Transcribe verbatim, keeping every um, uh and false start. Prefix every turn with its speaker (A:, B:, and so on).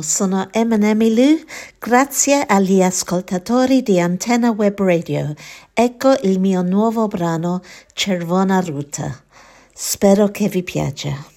A: sono Emanuele Lu, grazie agli ascoltatori di Antenna Web Radio. Ecco il mio nuovo brano Cervona Ruta. Spero che vi piaccia.